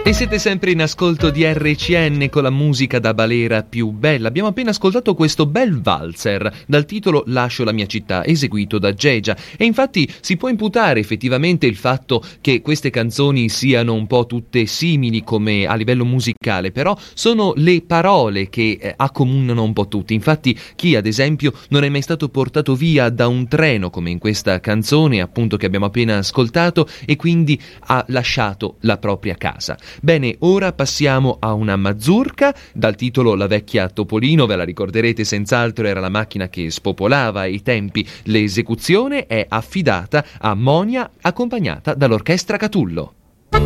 E siete sempre in ascolto di RCN con la musica da balera più bella. Abbiamo appena ascoltato questo bel valzer dal titolo Lascio la mia città, eseguito da Gegia. E infatti si può imputare effettivamente il fatto che queste canzoni siano un po' tutte simili come a livello musicale, però sono le parole che accomunano un po' tutti. Infatti chi ad esempio non è mai stato portato via da un treno come in questa canzone appunto che abbiamo appena ascoltato e quindi ha lasciato la propria casa. Bene, ora passiamo a una mazurka dal titolo La vecchia Topolino, ve la ricorderete senz'altro, era la macchina che spopolava ai tempi. L'esecuzione è affidata a Monia accompagnata dall'orchestra Catullo.